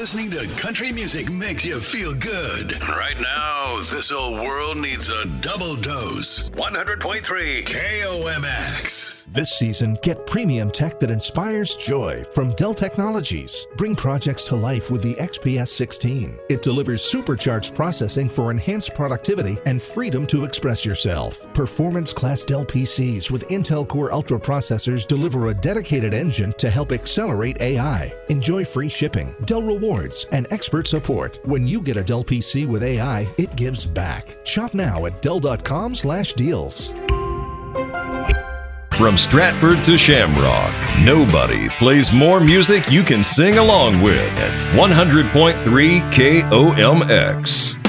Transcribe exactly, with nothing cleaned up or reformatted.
Listening to country music makes you feel good. Right now, this old world needs a double dose. one hundred point three K O M X. This season, get premium tech that inspires joy from Dell Technologies. Bring projects to life with the X P S sixteen. It delivers supercharged processing for enhanced productivity and freedom to express yourself. Performance-class Dell P Cs with Intel Core Ultra processors deliver a dedicated engine to help accelerate A I. Enjoy free shipping, Dell rewards, and expert support. When you get a Dell P C with A I, it gives back. Shop now at Dell dot com slash deals. From Stratford to Shamrock, nobody plays more music you can sing along with at one hundred point three K O M X.